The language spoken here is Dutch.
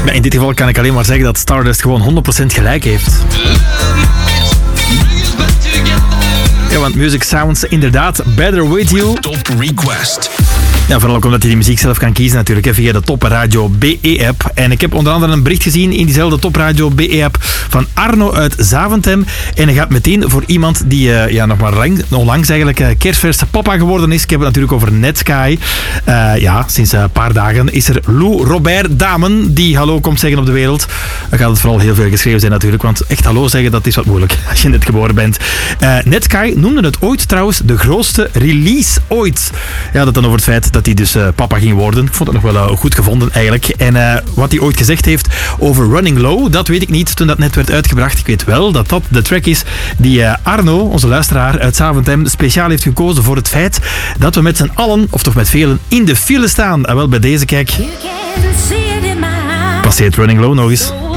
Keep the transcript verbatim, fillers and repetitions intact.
Ja, in dit geval kan ik alleen maar zeggen dat Stardust gewoon honderd procent gelijk heeft. Ja, want Music Sounds inderdaad Better With You. Top Request. Ja, vooral ook omdat je die muziek zelf kan kiezen natuurlijk, hè, via de Top Radio B E-app. En ik heb onder andere een bericht gezien in diezelfde Top Radio B E-app van Arno uit Zaventem. En hij gaat meteen voor iemand die uh, ja, nog maar lang, onlangs eigenlijk uh, kerstverse papa geworden is. Ik heb het natuurlijk over Netsky. Uh, ja, sinds een paar dagen is er Lou Robert Damen die hallo komt zeggen op de wereld. Dan gaat het vooral heel veel geschreven zijn natuurlijk, want echt hallo zeggen, dat is wat moeilijk als je net geboren bent. Uh, Netsky noemde het ooit trouwens de grootste release ooit. Ja, dat dan over het feit dat hij dus uh, papa ging worden. Ik vond het nog wel uh, goed gevonden eigenlijk. En uh, wat hij ooit gezegd heeft over Running Low, dat weet ik niet toen dat net werd uitgebracht. Ik weet wel dat dat de track is die uh, Arno, onze luisteraar uit Zaventem, speciaal heeft gekozen voor het feit dat we met z'n allen, of toch met velen, in de file staan. En wel bij deze, kijk. Passeert Running Low nog eens.